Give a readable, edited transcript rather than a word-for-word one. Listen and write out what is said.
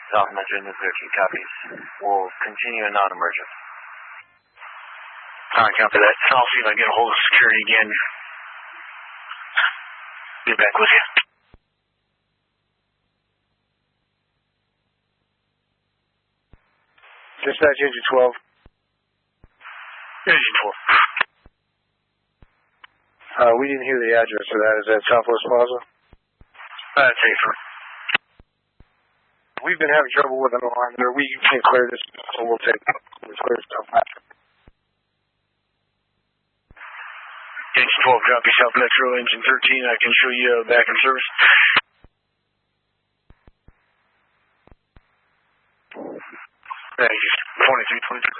South Metro Nuclear 2 copies. We'll continue a non-emergent. Alright, copy that. I'll see if I can get a hold of security again. Get back with you. Dispatch Engine 12. Engine 12. We didn't hear the address for that. Is that Southwest Plaza? That's safer. We've been having trouble with an alarm there. We can clear this, so we'll clear stuff after. Engine 12, copy South Metro, Engine 13. I can show you back in service. Thank you. 23, 23.